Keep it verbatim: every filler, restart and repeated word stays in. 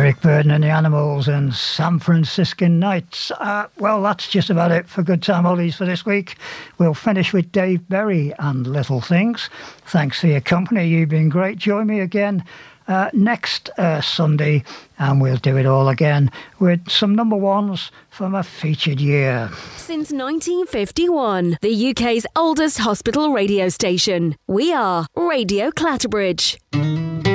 Eric Burdon and the Animals and San Franciscan Nights. Uh, well, that's just about it for Good Time Oldies for this week. We'll finish with Dave Berry and Little Things. Thanks for your company. You've been great. Join me again uh, next uh, Sunday, and we'll do it all again with some number ones from a featured year. Since nineteen fifty-one, the U K's oldest hospital radio station. We are Radio Clatterbridge.